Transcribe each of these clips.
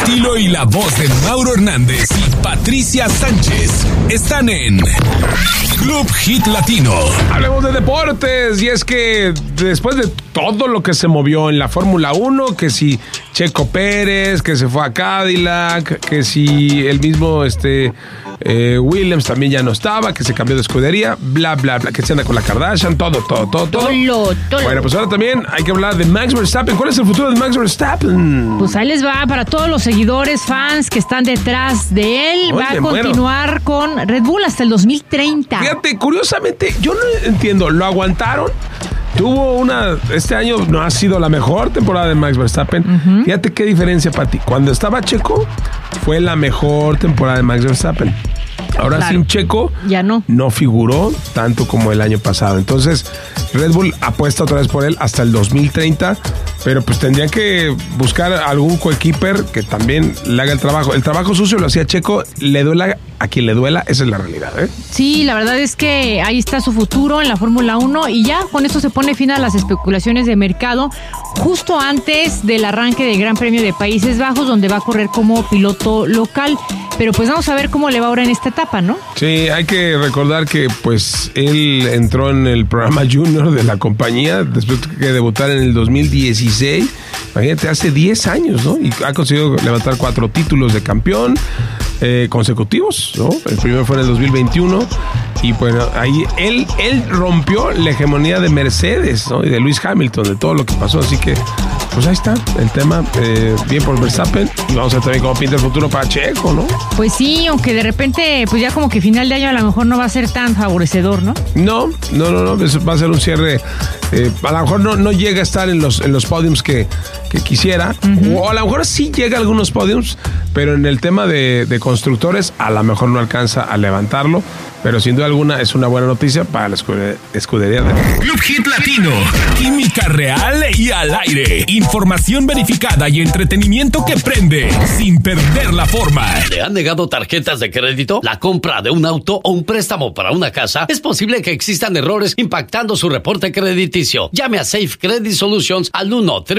estilo y la voz de Mauro Hernández y Patricia Sánchez están en Club Hit Latino. Hablemos de deportes, y es que después de todo lo que se movió en la Fórmula 1, que si Checo Pérez, que se fue a Cadillac, que si el mismo Williams también ya no estaba, que se cambió de escudería, bla, bla, bla, que se anda con la Kardashian, todo. Bueno, pues ahora también hay que hablar de Max Verstappen. ¿Cuál es el futuro de Max Verstappen? Pues ahí les va, para todos los seguidores, fans que están detrás de él, va a continuar con Red Bull hasta el 2030. Fíjate, curiosamente, yo no entiendo, ¿lo aguantaron? Este año no ha sido la mejor temporada de Max Verstappen. Uh-huh. Fíjate qué diferencia para ti. Cuando estaba Checo, fue la mejor temporada de Max Verstappen. Ahora claro, sin Checo, ya no figuró tanto como el año pasado. Entonces, Red Bull apuesta otra vez por él hasta el 2030, pero pues tendrían que buscar algún coequiper que también le haga el trabajo. El trabajo sucio lo hacía Checo, le duela a quien le duela, esa es la realidad, ¿eh? Sí, la verdad es que ahí está su futuro en la Fórmula 1 y ya con esto se pone fin a las especulaciones de mercado justo antes del arranque del Gran Premio de Países Bajos, donde va a correr como piloto local. Pero pues vamos a ver cómo le va ahora en esta etapa, ¿no? Sí, hay que recordar que pues él entró en el programa Junior de la compañía después de debutar en el 2016. Imagínate, hace 10 años, ¿no? Y ha conseguido levantar 4 títulos de campeón consecutivos, ¿no? El primero fue en el 2021 y bueno, ahí él rompió la hegemonía de Mercedes, ¿no? Y de Lewis Hamilton, de todo lo que pasó, así que pues ahí está el tema, bien por Verstappen, y vamos a ver también cómo pinta el futuro para Checo, ¿no? Pues sí, aunque de repente, pues ya como que final de año a lo mejor no va a ser tan favorecedor, ¿no? No, eso va a ser un cierre, a lo mejor no llega a estar en los podiums que quisiera, uh-huh, o a lo mejor sí llega a algunos podiums, pero en el tema de constructores a lo mejor no alcanza a levantarlo, pero sin duda alguna es una buena noticia para la escudería de Club Hit Latino. Química real y al aire. Información verificada y entretenimiento que prende sin perder la forma. ¿Le han negado tarjetas de crédito? ¿La compra de un auto o un préstamo para una casa? Es posible que existan errores impactando su reporte crediticio. Llame a Safe Credit Solutions al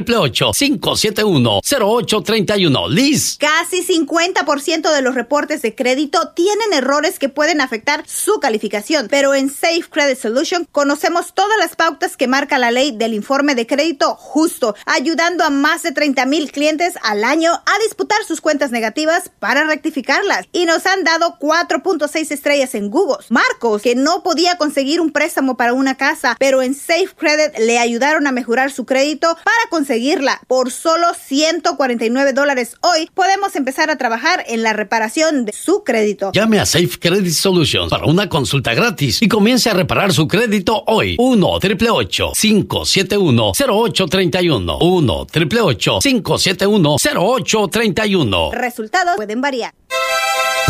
1-888-571-0831. Liz. Casi 50% de los reportes de crédito tienen errores que pueden afectar su calificación, pero en Safe Credit Solution conocemos todas las pautas que marca la ley del informe de crédito justo, ayudando a más de 30,000 clientes al año a disputar sus cuentas negativas para rectificarlas, y nos han dado 4.6 estrellas en Google. Marcos, que no podía conseguir un préstamo para una casa, pero en Safe Credit le ayudaron a mejorar su crédito para conseguirla. Por solo $149 hoy podemos empezar a trabajar en la reparación de su crédito. Llame a Safe Credit Solutions para una consulta gratis y comience a reparar su crédito hoy. 1-888-571-0831. 1-888-571-0831. Resultados pueden variar.